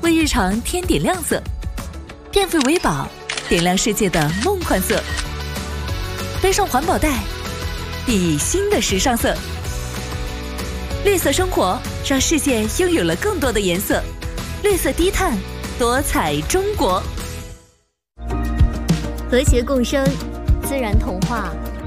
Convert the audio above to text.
为日常添点亮色，变废为宝，点亮世界的梦幻色。背上环保袋，熠熠新的时尚色。绿色生活，让世界拥有了更多的颜色。绿色低碳，多彩中国。 和谐共生，自然童话